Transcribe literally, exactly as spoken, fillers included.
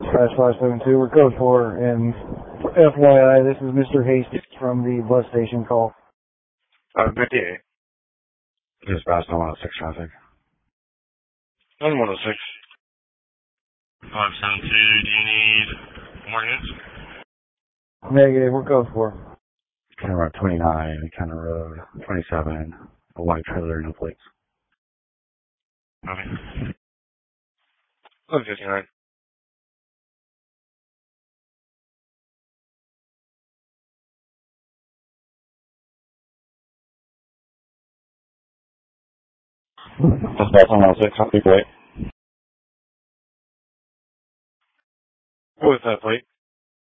Crash five seven two, we're code four, and F Y I, this is Mister Hastings from the bus station call. Uh, fifty-eight. Just past one oh six traffic. one oh six. five seven two, do you need more hits? Negative, we're code four. County Road twenty-nine, County Road twenty-seven, a white trailer, no plates. Okay. one fifty-nine. Just past one oh six, copy plate. What was that plate?